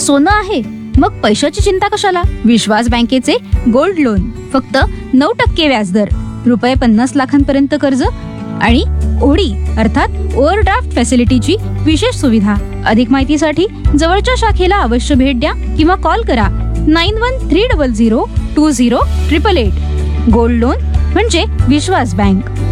सोनं आहे, मग पैशाची चिंता कशाला? विश्वास बँकेचे गोल्ड लोन, फक्त 9% व्याजदर, रुपये 50 लाखांपर्यंत कर्ज आणि ओडी अर्थात ओव्हरड्राफ्ट फॅसिलिटीची विशेष सुविधा. अधिक माहितीसाठी जवळच्या शाखेला अवश्य भेट द्या किंवा कॉल करा 9130020888. गोल्ड लोन म्हणजे विश्वास बँक.